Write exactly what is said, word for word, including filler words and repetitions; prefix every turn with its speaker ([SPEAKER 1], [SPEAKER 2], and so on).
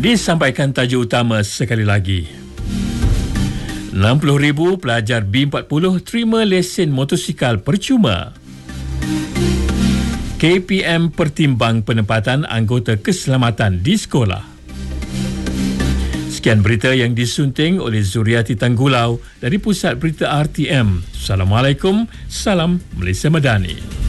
[SPEAKER 1] Disampaikan tajuk utama sekali lagi. enam puluh ribu pelajar B empat puluh terima lesen motosikal percuma. K P M pertimbang penempatan anggota keselamatan di sekolah. Sekian berita yang disunting oleh Zuriati Tanggulau dari Pusat Berita R T M. Assalamualaikum, salam Malaysia Madani.